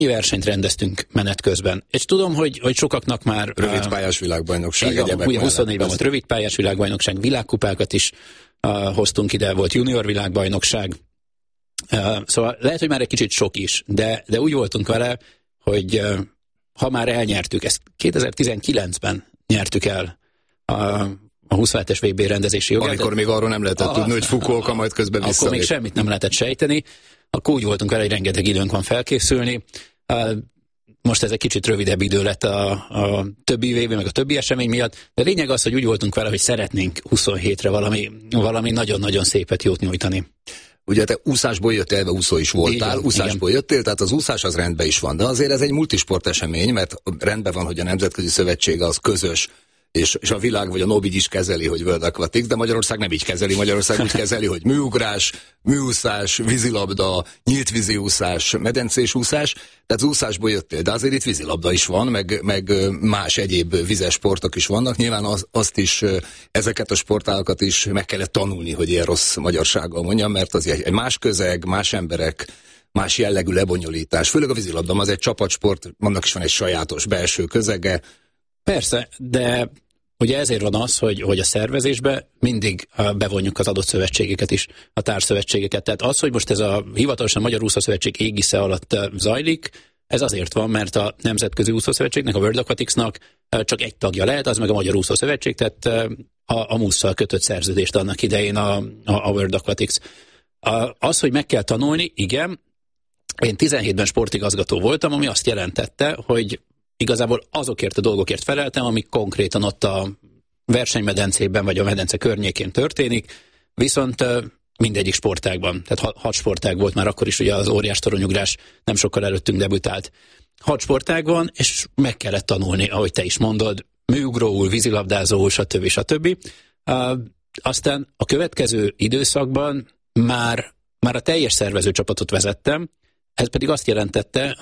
versenyt rendeztünk menet közben. És tudom, hogy sokaknak már... Rövidpályás világbajnokság. Ugye 24-ben volt rövidpályás világbajnokság, világkupákat is hoztunk ide, volt junior világbajnokság. Szóval lehet, hogy már egy kicsit sok is, de úgy voltunk vele, hogy ha már elnyertük, ezt 2019-ben nyertük el a 27-es VB rendezési jogát. Amikor még arról nem lehetett tudni, hogy Fukuoka majd közben visszalép. Akkor még semmit nem lehetett sejteni. Akkor úgy voltunk vele, hogy rengeteg időnk van felkészülni. Most ez egy kicsit rövidebb idő lett a többi VB, meg a többi esemény miatt, de lényeg az, hogy úgy voltunk vele, hogy szeretnénk 27-re valami nagyon-nagyon szépet, jót nyújtani. Ugye te úszásból jöttél, úszó is voltál, igen, úszásból igen. Jöttél, tehát az úszás az rendben is van, de azért ez egy multisport esemény, mert rendben van, hogy a Nemzetközi Szövetsége az közös, és a világ vagy a NOBID is kezeli, hogy World Aquatics, de Magyarország nem így kezeli. Magyarország úgy kezeli, hogy műugrás, műúszás, vízilabda, nyílt víziúszás, medencés úszás, tehát az úszásból jöttél, de azért itt vízilabda is van, meg más egyéb vizes sportok is vannak. Nyilván azt is, ezeket a sportágakat is meg kellett tanulni, hogy ilyen rossz magyarsággal mondjam, mert az egy más közeg, más emberek, más jellegű lebonyolítás. Főleg a vízilabda, az egy csapatsport, annak is van egy sajátos belső közege. Persze, de ugye ezért van az, hogy a szervezésbe mindig bevonjuk az adott szövetségeket is, a társszövetségeket. Tehát az, hogy most ez a hivatalosan Magyar Úszószövetség égisze alatt zajlik, ez azért van, mert a Nemzetközi Úszószövetségnek, a World Aquaticsnak csak egy tagja lehet, az meg a Magyar Úszószövetség, tehát a MUSZ-szal kötött szerződést annak idején a World Aquatics. Az, hogy meg kell tanulni, igen, én 17-ben sportigazgató voltam, ami azt jelentette, hogy igazából azokért a dolgokért feleltem, amik konkrétan ott a versenymedencében vagy a medence környékén történik, viszont mindegyik sportágban, tehát 6 sportág volt már akkor is, ugye az óriás toronyugrás nem sokkal előttünk debütált. 6 sportág van, és meg kellett tanulni, ahogy te is mondod, műugróul, vízilabdázóul, stb. Aztán a következő időszakban már a teljes szervezőcsapatot vezettem, ez pedig azt jelentette,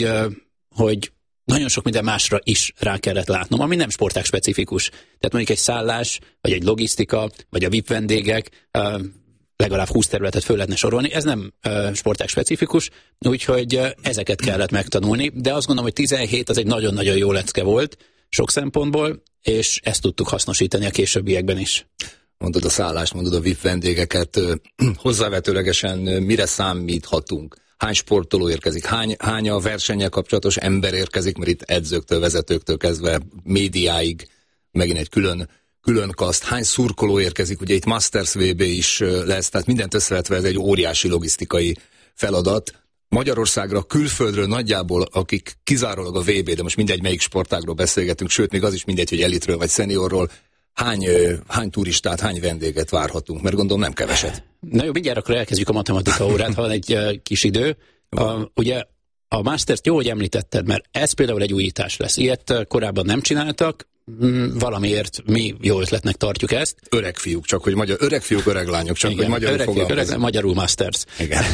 hogy nagyon sok minden másra is rá kellett látnom, ami nem sportág specifikus. Tehát mondjuk egy szállás, vagy egy logisztika, vagy a VIP vendégek, legalább 20 területet föl lehetne sorolni, ez nem sportág specifikus, úgyhogy ezeket kellett megtanulni, de azt gondolom, hogy 17 az egy nagyon-nagyon jó lecke volt sok szempontból, és ezt tudtuk hasznosítani a későbbiekben is. Mondod a szállást, mondod a VIP vendégeket, hozzávetőlegesen mire számíthatunk? Hány sportoló érkezik, hány a versennyel kapcsolatos ember érkezik, mert itt edzőktől, vezetőktől kezdve médiáig megint egy külön kaszt, hány szurkoló érkezik, ugye itt Masters VB is lesz, tehát mindent összevetve ez egy óriási logisztikai feladat. Magyarországra, külföldről nagyjából, akik kizárólag a VB, de most mindegy melyik sportágról beszélgetünk, sőt még az is mindegy, hogy elitről vagy szeniorról, hány turistát, hány vendéget várhatunk? Mert gondolom nem keveset. Na jó, mindjárt akkor elkezdjük a matematika órát, ha van egy kis idő. Ugye a Mastert jó, hogy említetted, mert ez például egy újítás lesz. Ilyet korábban nem csináltak, valamiért mi jó ötletnek tartjuk ezt. Öreg fiúk, csak hogy öreg fiúk, öreg lányok, csak igen, hogy magyarul fogalmazunk. Magyarul Masters. Igen.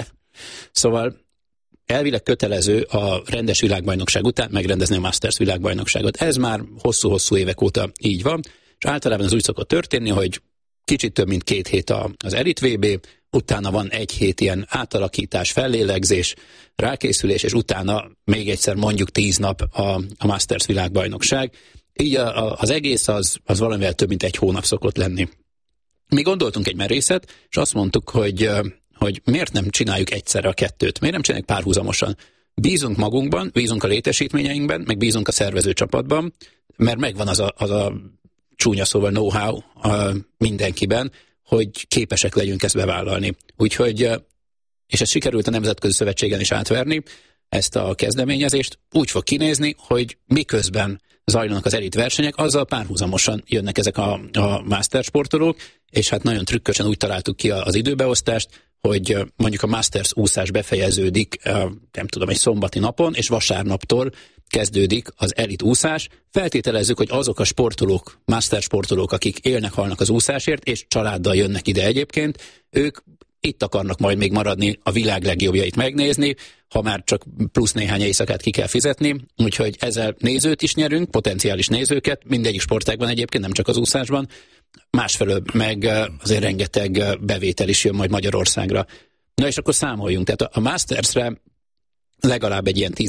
Szóval elvileg kötelező a rendes világbajnokság után megrendezni a Masters világbajnokságot. Ez már hosszú-hosszú évek óta így van, és általában az úgy szokott történni, hogy kicsit több mint 2 hét az Elit VB, utána van 1 hét ilyen átalakítás, fellélegzés, rákészülés, és utána még egyszer mondjuk 10 nap a Masters világbajnokság. Így az egész az valamivel több mint 1 hónap szokott lenni. Mi gondoltunk egy merészet, és azt mondtuk, hogy miért nem csináljuk egyszerre a kettőt, miért nem csináljuk párhuzamosan. Bízunk magunkban, bízunk a létesítményeinkben, meg bízunk a szervezőcsapatban, mert megvan az a csúnya szóval know-how mindenkiben, hogy képesek legyünk ezt bevállalni. Úgyhogy, és ez sikerült a Nemzetközi Szövetségen is átverni, ezt a kezdeményezést, úgy fog kinézni, hogy miközben zajlanak az elit versenyek, azzal párhuzamosan jönnek ezek a master sportolók, és hát nagyon trükkösen úgy találtuk ki az időbeosztást, hogy mondjuk a Masters úszás befejeződik, nem tudom, egy szombati napon, és vasárnaptól kezdődik az elit úszás. Feltételezzük, hogy azok a sportolók, master sportolók, akik élnek, halnak az úszásért, és családdal jönnek ide egyébként, ők itt akarnak majd még maradni, a világ legjobbjait megnézni, ha már csak plusz néhány éjszakát ki kell fizetni, úgyhogy ezzel nézőt is nyerünk, potenciális nézőket, mindegyik sportágban egyébként, nem csak az úszásban, másfelől meg azért rengeteg bevétel is jön majd Magyarországra. Na és akkor számoljunk, tehát a Mastersre legalább egy ilyen